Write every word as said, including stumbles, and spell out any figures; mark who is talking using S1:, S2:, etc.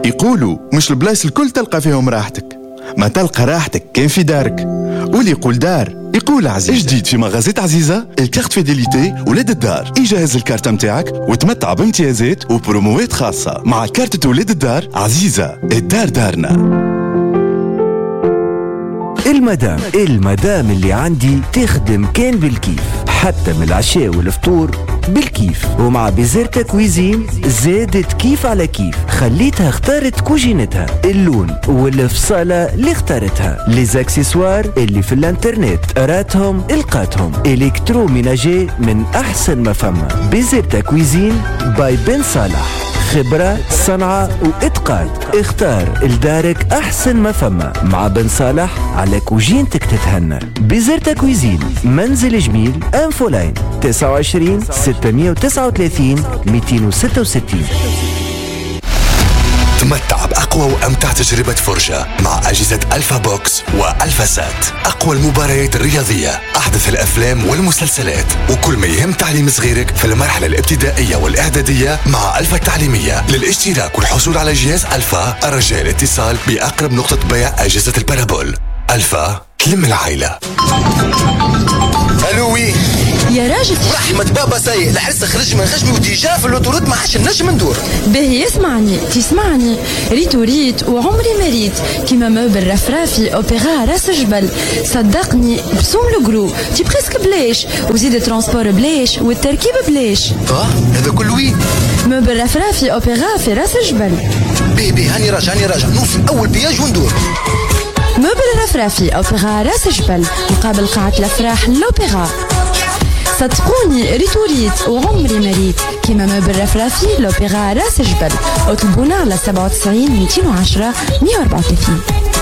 S1: يقولوا مش البلايص الكل تلقى فيهم راحتك، ما تلقى راحتك كان في دارك. واللي يقول دار يقول عزيزة. جديد في مغازات عزيزة الكارت فيديليتي ولاد الدار. يجهز الكارت متاعك وتمتع بامتيازات وبروموات خاصة مع كارت ولاد الدار. عزيزة، الدار دارنا.
S2: المدام المدام اللي عندي تخدم كان بالكيف، حتى من العشاء والفطور بالكيف. ومع بيزيرتا كويزين زادت كيف على كيف، خليتها اختارت كوجينتها، اللون والفصالة اللي اختارتها، ليزاكسيسوار اللي في الانترنت راتهم القاتهم، الكترو ميناجي من احسن ما فما. بيزيرتا كويزين باي بن صالح، خبرة صنعة وإتقان. اختار الدارك أحسن ما فما مع بن صالح على كوجينتك تتهنى. بيزيرتا كويزين، منزل جميل، أنفولاين تسعة وعشرين ستمائة وتسعة وثلاثين مئتين وستة وستين.
S3: تمتع بأقوى وأمتع تجربة فرجة مع أجهزة ألفا بوكس وألفا سات. أقوى المباريات الرياضية، أحدث الأفلام والمسلسلات، وكل ما يهم تعليم صغيرك في المرحلة الابتدائية والإعدادية مع ألفا التعليمية. للاشتراك والحصول على جهاز ألفا الرجاء الاتصال بأقرب نقطة بيع أجهزة البارابول. ألفا تلم العائلة.
S4: ألوي
S5: يا راجل،
S4: رحمة بابا سايق العرس خرج من خشمي وديجا في الاوتوريت ما عادش نجم ندور.
S5: باهي اسمعني تسمعني، ريت وريت وعمري ما ريت كيما موبل رفرافي اوبيرا راس جبل. صدقني بسوم لو جرو تي بريسك بلاش، وزيد ترونسبور بلاش والتركيب بلاش.
S4: اه هذا كله وين؟
S5: موبل رفرافي اوبيرا في راس جبل.
S4: بيه بيه هاني راجع هاني راجع نوصل اول بياج وندور.
S5: موبل رفرافي اوبيرا راس جبل مقابل قاعة الافراح لوبيرا. صدقوني ريت وريت وعمري ما ريت كيما موبل رفرافي لوبيرا راس جبل. اطلبونا على سبعة وتسعين مئتين وعشرة مئة وأربعة وثلاثين.